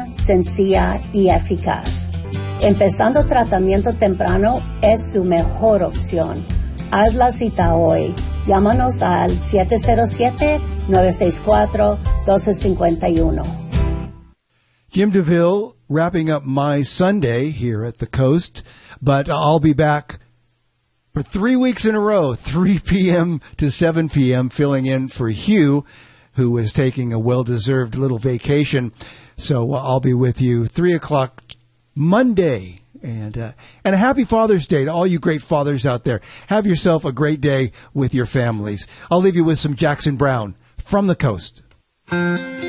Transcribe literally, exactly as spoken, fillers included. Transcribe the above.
sencilla y eficaz. Empezando tratamiento temprano es su mejor opción. Haz la cita hoy. Llámanos al siete cero siete, nueve seis cuatro, uno dos cinco uno. Jim DeVille wrapping up my Sunday here at the Coast, but I'll be back for three weeks in a row, three p.m. to seven p.m., filling in for Hugh, who is taking a well-deserved little vacation. So I'll be with you three o'clock Monday. And uh, and a happy Father's Day to all you great fathers out there. Have yourself a great day with your families. I'll leave you with some Jackson Browne from the Coast.